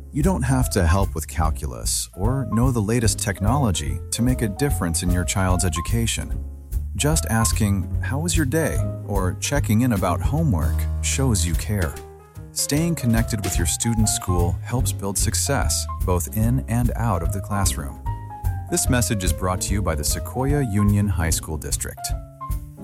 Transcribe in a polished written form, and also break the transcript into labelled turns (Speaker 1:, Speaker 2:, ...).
Speaker 1: You don't have to help with calculus or know the latest technology to make a difference in your child's education. Just asking, "How was your day?" or checking in about homework shows you care. Staying connected with your student's school helps build success both in and out of the classroom. This message is brought to you by the Sequoia Union High School District.